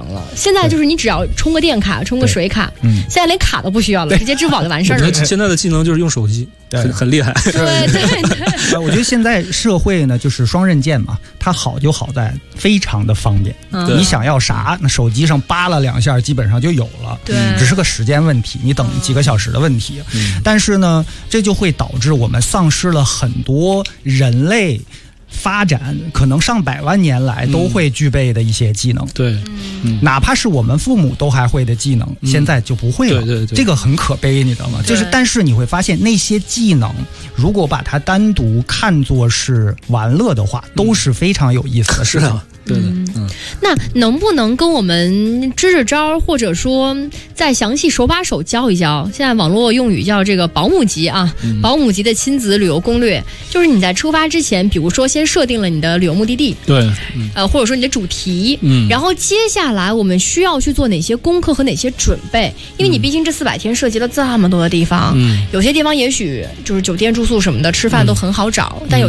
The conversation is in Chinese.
了，现在就是你只要充个电卡、充个水卡，现在连卡都不需要了，直接支付宝就完事儿了。 现在的技能就是用手机，很厉害。 对， 我觉得现在社会呢，就是双刃剑嘛，它好就好在非常的方便。你想要啥，那手机上扒了2下，基本上就有了。 对， 只是个时间问题，你等几个小时的问题。但是呢，这就会导致我们丧失了很多人类发展可能上百万年来都会具备的一些技能。 对， 哪怕是我们父母都还会的技能，现在就不会了。 对， 这个很可悲，你知道吗？就是，但是你会发现那些技能，如果把它单独看作是玩乐的话，都是非常有意思的事情。 是啊。对的， 那能不能跟我们支招，或者说再详细手把手教一教？现在网络用语叫这个保姆级啊，保姆级的亲子旅游攻略，就是你在出发之前，比如说先设定了你的旅游目的地， 对， 或者说你的主题，然后接下来我们需要去做哪些功课和哪些准备？因为你毕竟这400天涉及了这么多的地方，有些地方也许就是酒店住宿什么的，吃饭都很好找，但有